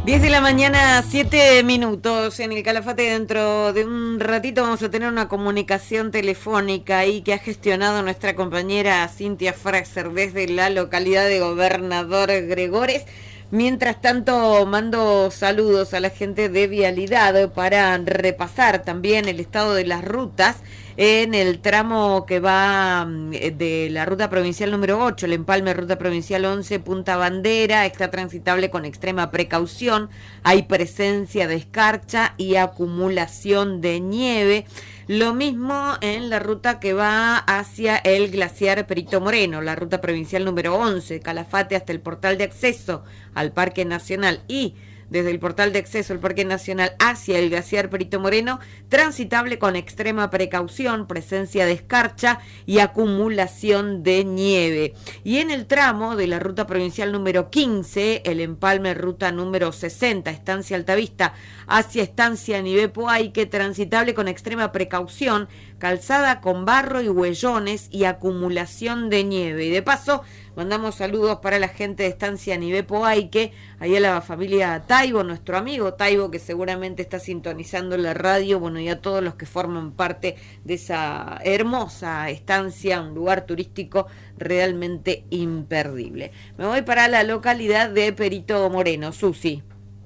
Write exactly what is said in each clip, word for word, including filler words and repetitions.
diez de la mañana, siete minutos en el Calafate. Dentro de un ratito vamos a tener una comunicación telefónica ahí que ha gestionado nuestra compañera Cintia Fraser desde la localidad de Gobernador Gregores. Mientras tanto, mando saludos a la gente de Vialidad para repasar también el estado de las rutas en el tramo que va de la ruta provincial número ocho, el empalme ruta provincial once, Punta Bandera. Está transitable con extrema precaución, hay presencia de escarcha y acumulación de nieve. Lo mismo en la ruta que va hacia el glaciar Perito Moreno, la ruta provincial número once, Calafate hasta el portal de acceso al Parque Nacional y desde el portal de acceso al Parque Nacional hacia el glaciar Perito Moreno, transitable con extrema precaución, presencia de escarcha y acumulación de nieve. Y en el tramo de la ruta provincial número quince, el empalme ruta número sesenta, Estancia Altavista hacia Estancia Nivepoaique, transitable con extrema precaución, calzada con barro y huellones y acumulación de nieve. Y de paso, mandamos saludos para la gente de Estancia Nivepoaique, ahí a la familia Taibo, nuestro amigo Taibo, que seguramente está sintonizando la radio, bueno, y a todos los que forman parte de esa hermosa estancia, un lugar turístico realmente imperdible. Me voy para la localidad de Perito Moreno. Susi.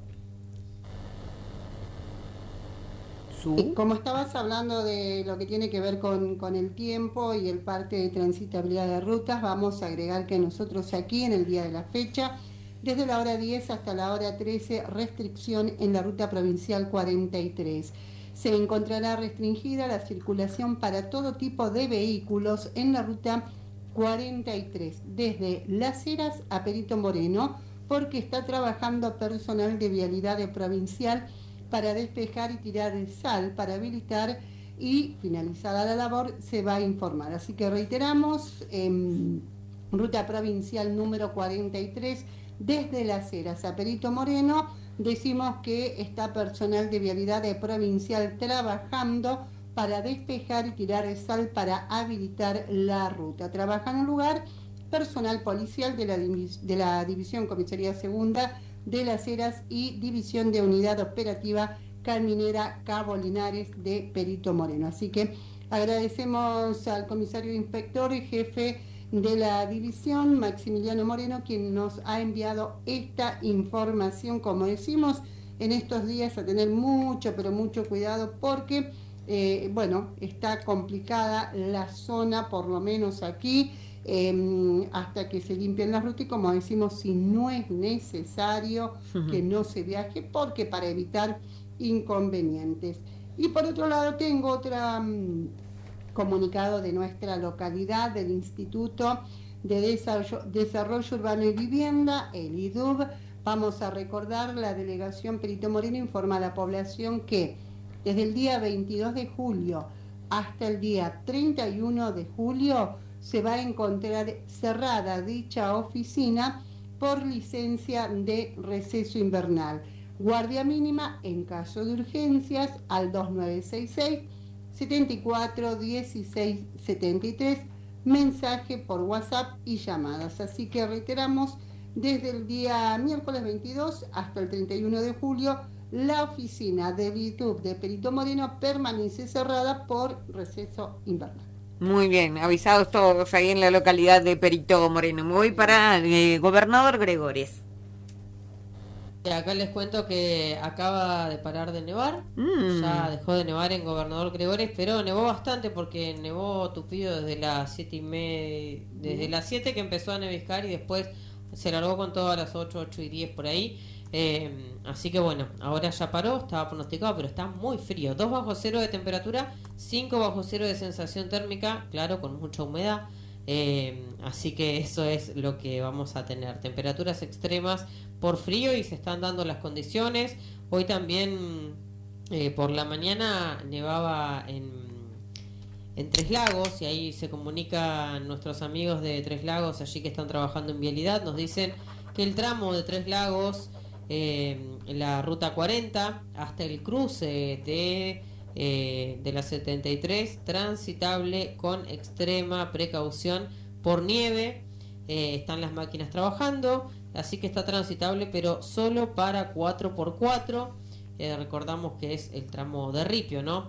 Y como estabas hablando de lo que tiene que ver con, con el tiempo y el parte de transitabilidad de rutas, vamos a agregar que nosotros aquí en el día de la fecha, desde la hora diez hasta la hora trece, restricción en la ruta provincial cuarenta y tres. Se encontrará restringida la circulación para todo tipo de vehículos en la ruta cuarenta y tres, desde Las Heras a Perito Moreno, porque está trabajando personal de vialidad de provincial para despejar y tirar el sal, para habilitar, y finalizada la labor se va a informar. Así que reiteramos, en ruta provincial número cuarenta y tres, desde Las Heras a Perito Moreno, decimos que está personal de vialidad de provincial trabajando para despejar y tirar el sal para habilitar la ruta. Trabaja en un lugar personal policial de la, de la División Comisaría Segunda de Las Heras y División de Unidad Operativa Caminera Cabo Linares de Perito Moreno. Así que agradecemos al comisario inspector y jefe de la división, Maximiliano Moreno, quien nos ha enviado esta información. Como decimos, en estos días a tener mucho, pero mucho cuidado porque, eh, bueno, está complicada la zona, por lo menos aquí, Eh, hasta que se limpien las rutas, y como decimos, si no es necesario uh-huh. que no se viaje, porque para evitar inconvenientes. Y por otro lado tengo otro um, comunicado de nuestra localidad, del Instituto de Desarrollo, Desarrollo Urbano y Vivienda, el I D U B. Vamos a recordar, la delegación Perito Moreno informa a la población que desde el día veintidós de julio hasta el día treinta y uno de julio se va a encontrar cerrada dicha oficina por licencia de receso invernal. Guardia mínima en caso de urgencias al dos nueve seis seis, siete cuatro uno seis siete tres, mensaje por WhatsApp y llamadas. Así que reiteramos, desde el día miércoles veintidós hasta el treinta y uno de julio, la oficina del I D U B de Perito Moreno permanece cerrada por receso invernal. Muy bien, avisados todos ahí en la localidad de Perito Moreno. Me voy para eh, Gobernador Gregores. Acá les cuento que acaba de parar de nevar, mm. ya dejó de nevar en Gobernador Gregores, pero nevó bastante porque nevó tupido desde las siete y media, desde mm. las siete que empezó a neviscar y después se largó con todo a las ocho, ocho y diez por ahí. Eh, así que bueno, ahora ya paró, estaba pronosticado, pero está muy frío. dos bajo cero de temperatura, cinco bajo cero de sensación térmica, claro, con mucha humedad. Eh, así que eso es lo que vamos a tener. Temperaturas extremas por frío y se están dando las condiciones. Hoy también eh, por la mañana nevaba en, en Tres Lagos, y ahí se comunican nuestros amigos de Tres Lagos, allí que están trabajando en vialidad. Nos dicen que el tramo de Tres Lagos, Eh, la ruta cuarenta hasta el cruce de, eh, de la setenta y tres, transitable con extrema precaución por nieve. Eh, están las máquinas trabajando, así que está transitable, pero solo para cuatro por cuatro. Eh, recordamos que es el tramo de Ripio, ¿no?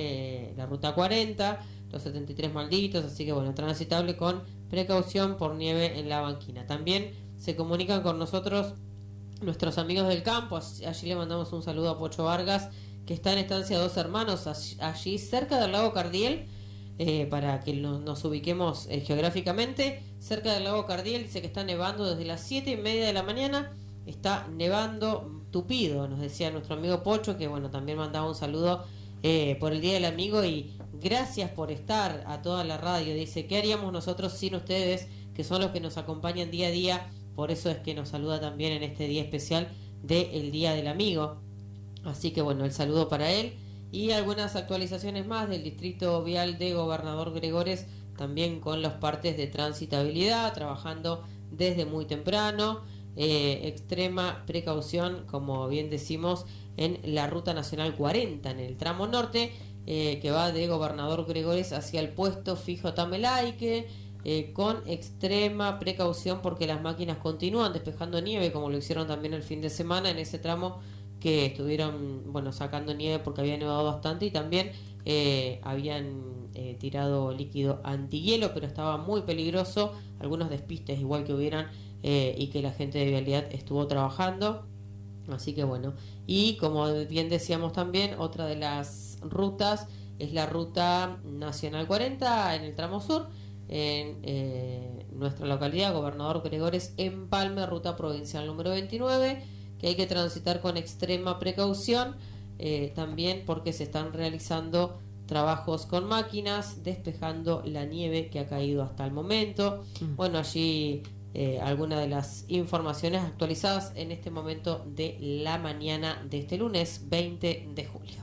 De la ruta cuarenta, los setenta y tres malditos, así que bueno, transitable con precaución por nieve en la banquina. También se comunican con nosotros nuestros amigos del campo, allí le mandamos un saludo a Pocho Vargas, que está en Estancia Dos Hermanos, allí cerca del lago Cardiel, eh, para que nos, nos ubiquemos eh, geográficamente, cerca del lago Cardiel. Dice que está nevando desde las siete y media de la mañana, está nevando tupido, nos decía nuestro amigo Pocho, que bueno, también mandaba un saludo eh, por el Día del Amigo, y gracias por estar a toda la radio. Dice, ¿qué haríamos nosotros sin ustedes, que son los que nos acompañan día a día? Por eso es que nos saluda también en este día especial del Día del Amigo. Así que bueno, el saludo para él. Y algunas actualizaciones más del distrito vial de Gobernador Gregores, también con los partes de transitabilidad, trabajando desde muy temprano. Eh, extrema precaución, como bien decimos, en la Ruta Nacional cuarenta, en el tramo norte, eh, que va de Gobernador Gregores hacia el puesto fijo Tamelaique, eh, con extrema precaución porque las máquinas continúan despejando nieve, como lo hicieron también el fin de semana en ese tramo que estuvieron, bueno, sacando nieve porque había nevado bastante, y también eh, habían eh, tirado líquido antihielo, pero estaba muy peligroso, algunos despistes igual que hubieran, eh, y que la gente de vialidad estuvo trabajando. Así que bueno, y como bien decíamos también, otra de las rutas es la Ruta Nacional cuarenta en el tramo sur, en eh, nuestra localidad, Gobernador Gregores Empalme, ruta provincial número veintinueve, que hay que transitar con extrema precaución, eh, también porque se están realizando trabajos con máquinas, despejando la nieve que ha caído hasta el momento. Mm. Bueno, allí eh, algunas de las informaciones actualizadas en este momento de la mañana de este lunes veinte de julio.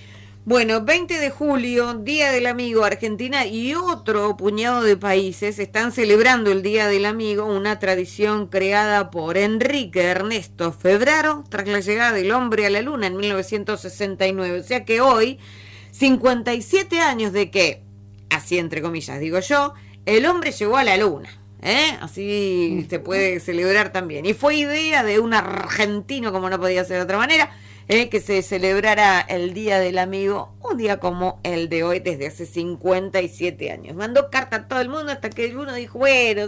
Bueno, veinte de julio, Día del Amigo. Argentina y otro puñado de países están celebrando el Día del Amigo, una tradición creada por Enrique Ernesto Febraro tras la llegada del hombre a la luna en mil novecientos sesenta y nueve. O sea que hoy, cincuenta y siete años de que, así entre comillas digo yo, el hombre llegó a la luna. ¿Eh? Así se puede celebrar también. Y fue idea de un argentino, como no podía ser de otra manera, Eh, que se celebrara el Día del Amigo, un día como el de hoy, desde hace cincuenta y siete años. Mandó carta a todo el mundo hasta que uno dijo, bueno,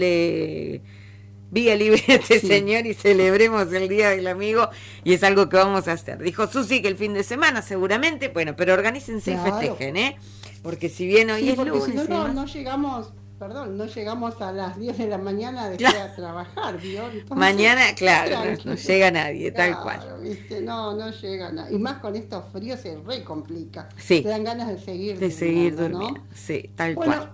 denle vía libre a este sí. señor y celebremos el Día del Amigo, y es algo que vamos a hacer. Dijo Susi que el fin de semana seguramente, bueno, pero organícense claro. y festejen, ¿eh? Porque si bien hoy sí, es lunes... Si no, no, no llegamos... Perdón, no llegamos a las diez de la mañana después claro. a trabajar, ¿vio? Entonces, mañana, claro, no, no llega nadie, claro, tal cual. ¿Viste? No, no llega nadie. Y más con estos fríos se re complica. Sí. Te dan ganas de seguir De seguir durmiendo, ¿no? Sí, tal bueno, cual.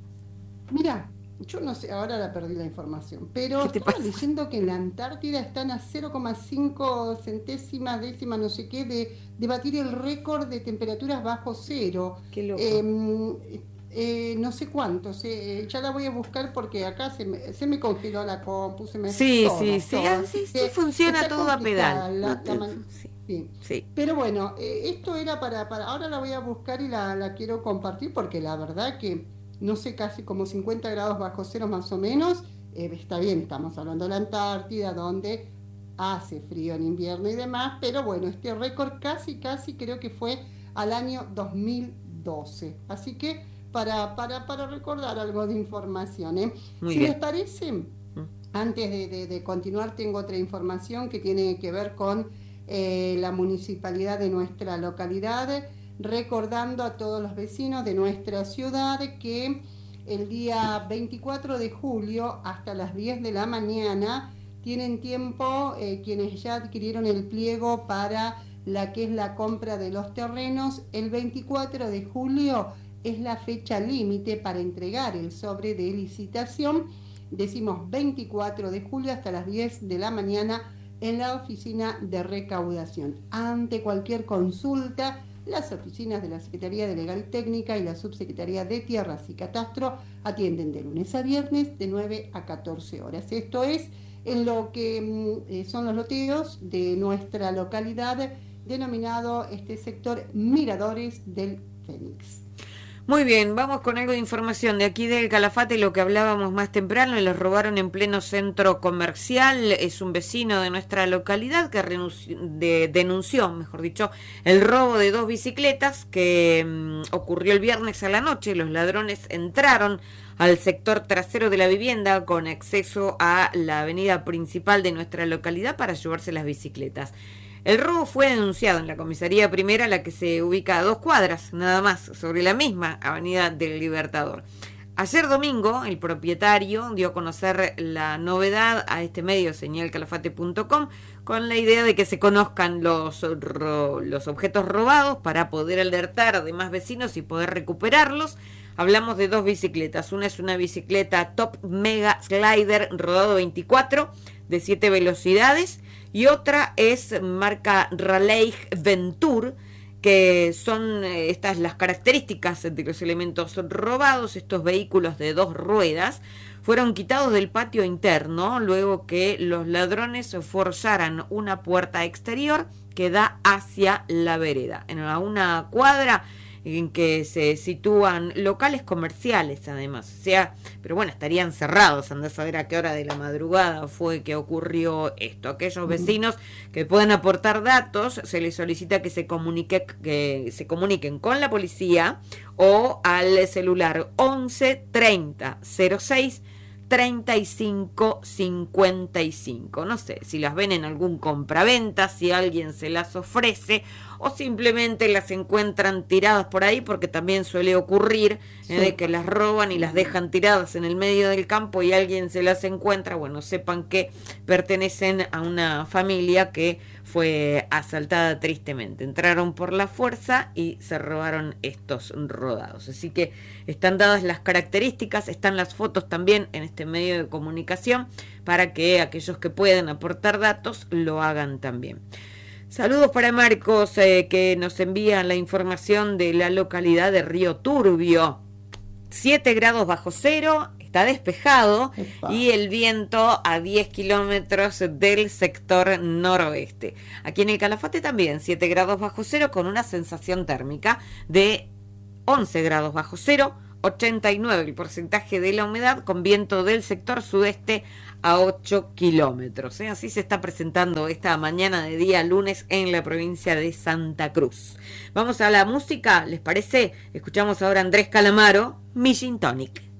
Mira, yo no sé, ahora la perdí la información, pero estaba leyendo que en la Antártida están a cero coma cinco centésimas, décimas, no sé qué, de, de batir el récord de temperaturas bajo cero. Qué loco. Eh, Eh, no sé cuántos, eh, ya la voy a buscar porque acá se me, se me congeló la compu, se me sí, todo, sí, sí, todo. sí, sí, funciona todo a pedal. La, no la man... sí, sí. Sí. Pero bueno, eh, esto era para, para, ahora la voy a buscar y la, la quiero compartir porque la verdad que, no sé, casi como cincuenta grados bajo cero más o menos, eh, está bien, estamos hablando de la Antártida, donde hace frío en invierno y demás, pero bueno, este récord casi, casi creo que fue al año dos mil doce, así que Para, para, para recordar algo de información. ¿eh? Si bien. les parece, mm. antes de, de, de continuar, tengo otra información que tiene que ver con eh, la municipalidad de nuestra localidad, recordando a todos los vecinos de nuestra ciudad que el día veinticuatro de julio hasta las diez de la mañana tienen tiempo eh, quienes ya adquirieron el pliego para la que es la compra de los terrenos. El veinticuatro de julio es la fecha límite para entregar el sobre de licitación. Decimos veinticuatro de julio hasta las diez de la mañana en la oficina de recaudación. Ante cualquier consulta, las oficinas de la Secretaría de Legal y Técnica y la Subsecretaría de Tierras y Catastro atienden de lunes a viernes de nueve a catorce horas. Esto es en lo que eh, son los loteos de nuestra localidad, denominado este sector Miradores del Fénix. Muy bien, vamos con algo de información de aquí del Calafate, lo que hablábamos más temprano, los robaron en pleno centro comercial. Es un vecino de nuestra localidad que renunció, de, denunció, mejor dicho, el robo de dos bicicletas que um, ocurrió el viernes a la noche. Los ladrones entraron al sector trasero de la vivienda con acceso a la avenida principal de nuestra localidad para llevarse las bicicletas. El robo fue denunciado en la comisaría primera, la que se ubica a dos cuadras, nada más, sobre la misma avenida del Libertador. Ayer domingo, el propietario dio a conocer la novedad a este medio, señal calafate punto com, con la idea de que se conozcan los, ro, los objetos robados para poder alertar a demás vecinos y poder recuperarlos. Hablamos de dos bicicletas. Una es una bicicleta Top Mega Slider rodado veinticuatro de siete velocidades, y otra es marca Raleigh Venture, que son eh, estas las características de los elementos robados. Estos vehículos de dos ruedas fueron quitados del patio interno luego que los ladrones forzaran una puerta exterior que da hacia la vereda, en una cuadra en que se sitúan locales comerciales además, o sea, pero bueno, estarían cerrados, andá a saber a qué hora de la madrugada fue que ocurrió esto. Aquellos vecinos que puedan aportar datos, se les solicita que se comunique, que se comuniquen con la policía o al celular once treinta cero seis treinta y cinco cincuenta y cinco. No sé si las ven en algún compraventa, si alguien se las ofrece o simplemente las encuentran tiradas por ahí, porque también suele ocurrir sí. eh, de que las roban y las dejan tiradas en el medio del campo y alguien se las encuentra. Bueno, sepan que pertenecen a una familia que fue asaltada tristemente. Entraron por la fuerza y se robaron estos rodados. Así que están dadas las características, están las fotos también en este medio de comunicación para que aquellos que puedan aportar datos lo hagan también. Saludos para Marcos, eh, que nos envía la información de la localidad de Río Turbio. siete grados bajo cero, está despejado. Epa. Y el viento a diez kilómetros del sector noroeste. Aquí en el Calafate también siete grados bajo cero con una sensación térmica de once grados bajo cero, ochenta y nueve el porcentaje de la humedad, con viento del sector sudeste a ocho kilómetros. ¿eh? Así se está presentando esta mañana de día lunes en la provincia de Santa Cruz. Vamos a la música, ¿les parece? Escuchamos ahora a Andrés Calamaro, mi Gin Tonic.